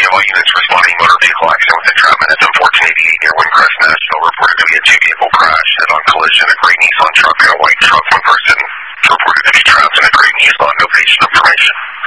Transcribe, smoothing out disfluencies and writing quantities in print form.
all units responding motor vehicle accident with entrapment. FM 1488 near Windcrest, Nashville. Reported to be a two-vehicle crash. Head-on collision. A gray Nissan truck and a white truck. One person reported to be trapped in a gray Nissan. No patient information.